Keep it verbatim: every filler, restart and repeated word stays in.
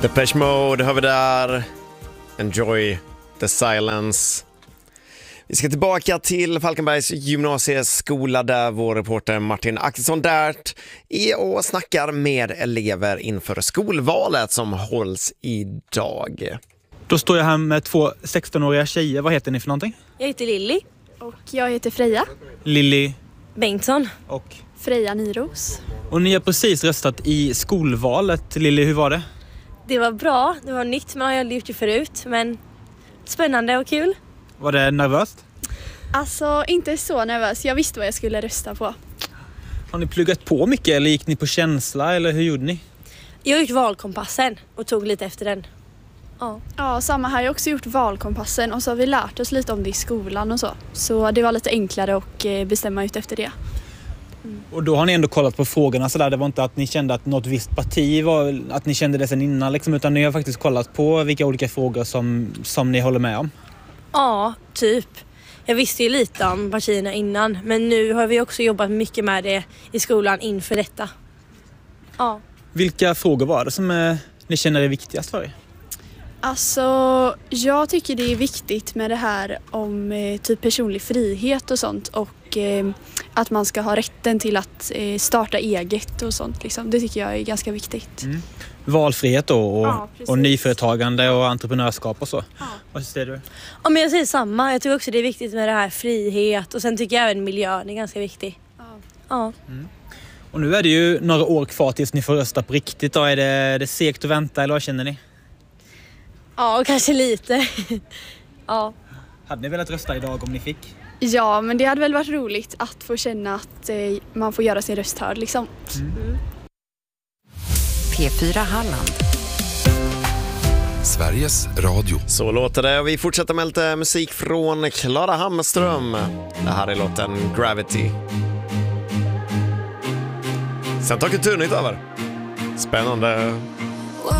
Depeche Mode har vi där. Enjoy the silence. Vi ska tillbaka till Falkenbergs gymnasieskola där vår reporter Martin Axelsson Därt är och snackar med elever inför skolvalet som hålls idag. Då står jag här med två sextonåriga tjejer. Vad heter ni för någonting? Jag heter Lilly. Och jag heter Freja. Lilly Bengtsson. och... Freja Nyros. Och ni har precis röstat i skolvalet. Lilly, hur var det? Det var bra. Det var nytt, men jag har aldrig gjort det förut. Men spännande och kul. Var det nervöst? Alltså inte så nervös. Jag visste vad jag skulle rösta på. Har ni pluggat på mycket eller gick ni på känsla eller hur gjorde ni? Jag har gjort valkompassen och tog lite efter den. Ja. Ja, samma här. Jag har också gjort valkompassen och så har vi lärt oss lite om det i skolan och så. Så det var lite enklare att bestämma ut efter det. Mm. Och då har ni ändå kollat på frågorna så där. Det var inte att ni kände att något visst parti var, att ni kände det sen innan liksom, utan ni har faktiskt kollat på vilka olika frågor som, som ni håller med om. Ja, typ. Jag visste ju lite om partierna innan, men nu har vi också jobbat mycket med det i skolan inför detta. Ja. Vilka frågor var det som eh, ni känner är viktigast för er? Alltså, jag tycker det är viktigt med det här om eh, typ personlig frihet och sånt och eh, att man ska ha rätten till att eh, starta eget och sånt. Liksom. Det tycker jag är ganska viktigt. Mm. Valfrihet då och, ja, och nyföretagande och entreprenörskap och så. Ja. Vad säger du? Ja, men jag säger samma. Jag tycker också det är viktigt med det här frihet och sen tycker jag även miljön är ganska viktig. Ja. Ja. Mm. Och nu är det ju några år kvar tills ni får rösta på riktigt. Då. Är det, är det segt att vänta eller vad känner ni? Ja, kanske lite. Ja. Hade ni velat rösta idag om ni fick? Ja, men det hade väl varit roligt att få känna att eh, man får göra sin röst hörd liksom. Mm. Mm. P fyra Halland. Sveriges Radio. Så låter det och vi fortsätter med lite musik från Klara Hammarström. Det här är låten Gravity. Sen tar Kulturnytt över. Spännande.